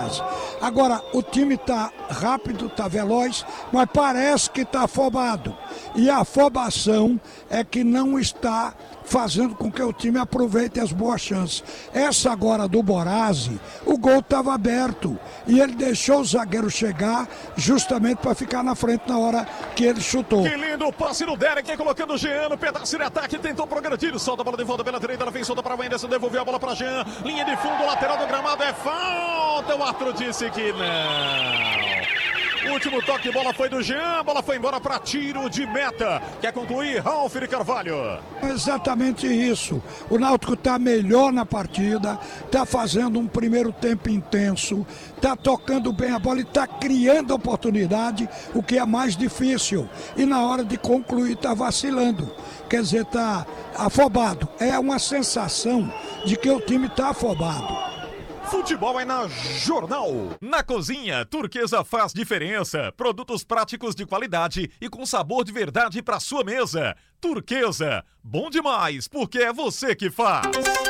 fase. Agora, o time está rápido, está veloz, mas parece que está afobado. E a afobação é que não está fazendo com que o time aproveite as boas chances. Essa agora do Borazzi, o gol estava aberto e ele deixou o zagueiro chegar justamente para ficar na frente na hora que ele chutou. Que lindo o passe do Derek, colocando o Jean no pedaço de ataque, tentou progredir, solta a bola de volta pela direita, ela vem solta para o Wenderson, devolveu a bola para Jean, linha de fundo, lateral do gramado, é falta, o árbitro disse que não. O último toque de bola foi do Jean, a bola foi embora para tiro de meta. Quer concluir, Ralf de Carvalho? Exatamente isso. O Náutico está melhor na partida, está fazendo um primeiro tempo intenso, está tocando bem a bola e está criando oportunidade, o que é mais difícil. E na hora de concluir está vacilando. Quer dizer, está afobado. É uma sensação de que o time está afobado. Futebol é na Jornal. Na cozinha, Turquesa faz diferença. Produtos práticos de qualidade e com sabor de verdade para sua mesa. Turquesa, bom demais, porque é você que faz.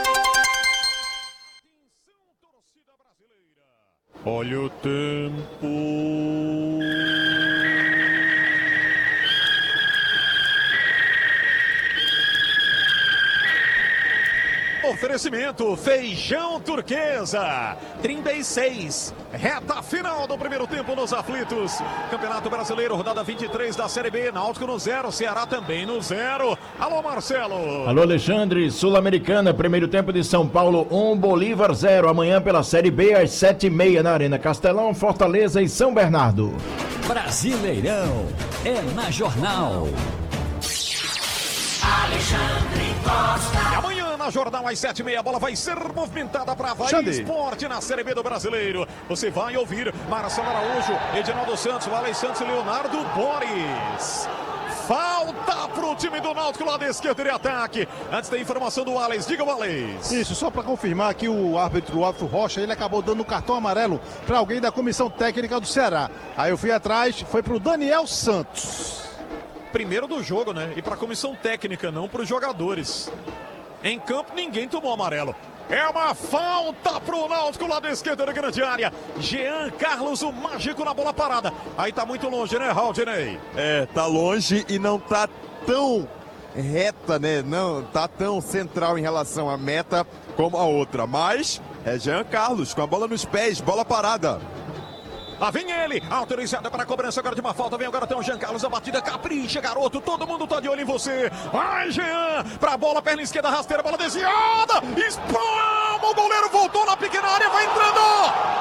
Olha o tempo. Oferecimento Feijão Turquesa 36, reta final do primeiro tempo nos aflitos. Campeonato Brasileiro, rodada 23 da Série B, Náutico no 0, Ceará também no 0. Alô Marcelo. Alô Alexandre, Sul-Americana, primeiro tempo de São Paulo 1, Bolívar 0, amanhã pela Série B às 7h30 na Arena Castelão, Fortaleza e São Bernardo. Brasileirão é na Jornal. Alexandre Costa. E amanhã na Jornal às 7h30 a bola vai ser movimentada para Havaí Esporte na Série B do Brasileiro. Você vai ouvir Marcelo Araújo, Edinaldo Santos, Alex Santos e Leonardo Boris. Falta pro time do Náutico lá da esquerda de ataque. Antes da informação do Alex, diga o Alex. Isso, só para confirmar que o árbitro Alfo Rocha, ele acabou dando um cartão amarelo para alguém da comissão técnica do Ceará. Aí eu fui atrás, foi pro Daniel Santos. Primeiro do jogo, né? E para a comissão técnica, não para os jogadores. Em campo, ninguém tomou amarelo. É uma falta pro Náutico lá da esquerda da grande área. Jean Carlos, o mágico na bola parada. Aí tá muito longe, né, Raudinei? É, tá longe e não tá tão reta, né? Não tá tão central em relação à meta como a outra. Mas é Jean Carlos com a bola nos pés, bola parada. Lá vem ele, autorizada para a cobrança agora de uma falta. Vem agora, tem o Jean Carlos, a batida capricha, garoto. Todo mundo tá de olho em você. Vai, Jean, pra bola, perna esquerda, rasteira, bola desviada. Espalma, o goleiro voltou na pequena área, vai entrando.